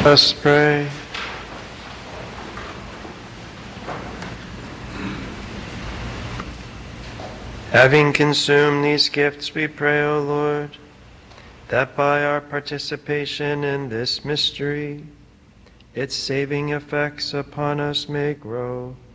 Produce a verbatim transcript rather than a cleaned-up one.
Let us pray. Having consumed these gifts, we pray, O Lord, that by our participation in this mystery, its saving effects upon us may grow,